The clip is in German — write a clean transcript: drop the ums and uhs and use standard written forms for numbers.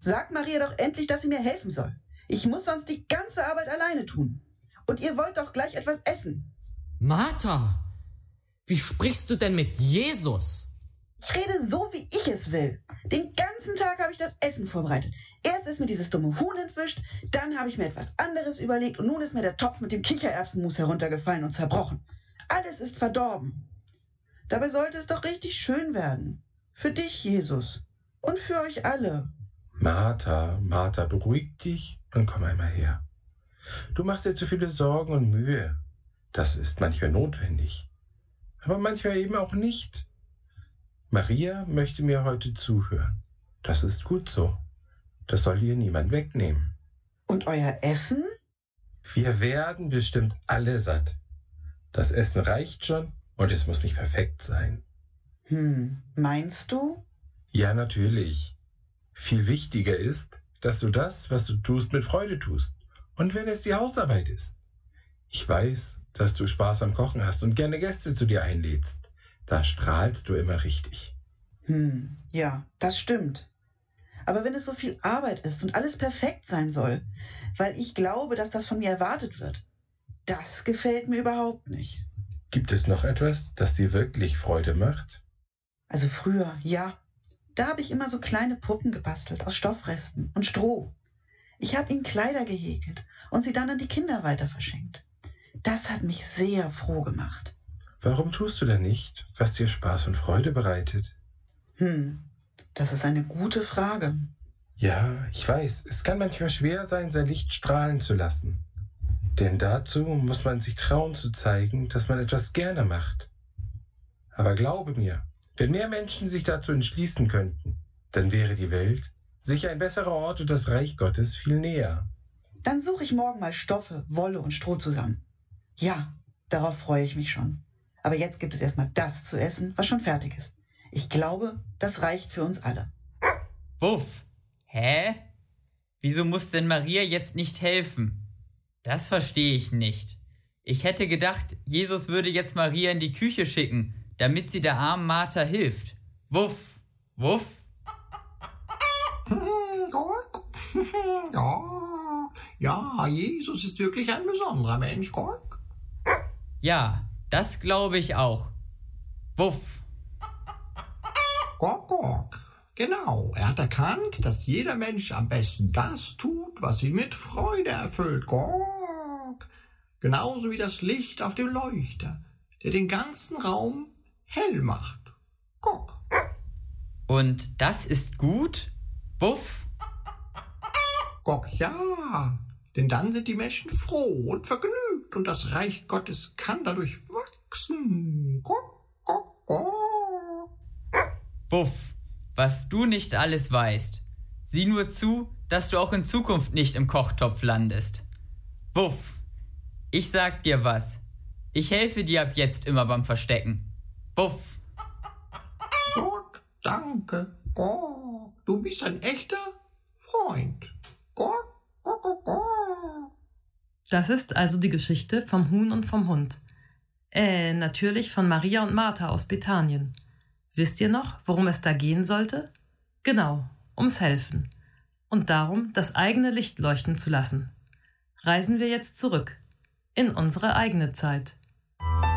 Sag Maria doch endlich, dass sie mir helfen soll. Ich muss sonst die ganze Arbeit alleine tun. Und ihr wollt doch gleich etwas essen. Martha, wie sprichst du denn mit Jesus? Ich rede so, wie ich es will. Den ganzen Tag habe ich das Essen vorbereitet. Erst ist mir dieses dumme Huhn entwischt, dann habe ich mir etwas anderes überlegt und nun ist mir der Topf mit dem Kichererbsenmus heruntergefallen und zerbrochen. Alles ist verdorben. Dabei sollte es doch richtig schön werden. Für dich, Jesus. Und für euch alle. Martha, Martha, beruhig dich und komm einmal her. Du machst dir zu viele Sorgen und Mühe. Das ist manchmal notwendig. Aber manchmal eben auch nicht. Maria möchte mir heute zuhören. Das ist gut so. Das soll ihr niemand wegnehmen. Und euer Essen? Wir werden bestimmt alle satt. Das Essen reicht schon und es muss nicht perfekt sein. Meinst du? Ja, natürlich. Viel wichtiger ist, dass du das, was du tust, mit Freude tust. Und wenn es die Hausarbeit ist. Ich weiß, dass du Spaß am Kochen hast und gerne Gäste zu dir einlädst. Da strahlst du immer richtig. Ja, das stimmt. Aber wenn es so viel Arbeit ist und alles perfekt sein soll, weil ich glaube, dass das von mir erwartet wird, das gefällt mir überhaupt nicht. Gibt es noch etwas, das dir wirklich Freude macht? Also früher, ja. Da habe ich immer so kleine Puppen gebastelt aus Stoffresten und Stroh. Ich habe ihnen Kleider gehäkelt und sie dann an die Kinder weiter verschenkt. Das hat mich sehr froh gemacht. Warum tust du denn nicht, was dir Spaß und Freude bereitet? Das ist eine gute Frage. Ja, ich weiß, es kann manchmal schwer sein, sein Licht strahlen zu lassen. Denn dazu muss man sich trauen zu zeigen, dass man etwas gerne macht. Aber glaube mir, wenn mehr Menschen sich dazu entschließen könnten, dann wäre die Welt sicher ein besserer Ort und das Reich Gottes viel näher. Dann suche ich morgen mal Stoffe, Wolle und Stroh zusammen. Ja, darauf freue ich mich schon. Aber jetzt gibt es erstmal das zu essen, was schon fertig ist. Ich glaube, das reicht für uns alle. Wuff. Hä? Wieso muss denn Maria jetzt nicht helfen? Das verstehe ich nicht. Ich hätte gedacht, Jesus würde jetzt Maria in die Küche schicken, damit sie der armen Martha hilft. Wuff. Wuff. Ja, Jesus ist wirklich ein besonderer Mensch, Gott. Ja, das glaube ich auch. Wuff. Gok. Genau, er hat erkannt, dass jeder Mensch am besten das tut, was ihn mit Freude erfüllt. Gok. Genauso wie das Licht auf dem Leuchter, der den ganzen Raum hell macht. Gok. Und das ist gut? Wuff. Gok, ja. Denn dann sind die Menschen froh und vergnügt und das Reich Gottes kann dadurch wachsen. Gok. Wuff, was du nicht alles weißt. Sieh nur zu, dass du auch in Zukunft nicht im Kochtopf landest. Wuff, ich sag dir was. Ich helfe dir ab jetzt immer beim Verstecken. Wuff. Gok, danke. Gok, du bist ein echter Freund. Gok. Das ist also die Geschichte vom Huhn und vom Hund. Natürlich von Maria und Martha aus Bethanien. Wisst ihr noch, worum es da gehen sollte? Genau, ums Helfen. Und darum, das eigene Licht leuchten zu lassen. Reisen wir jetzt zurück. In unsere eigene Zeit.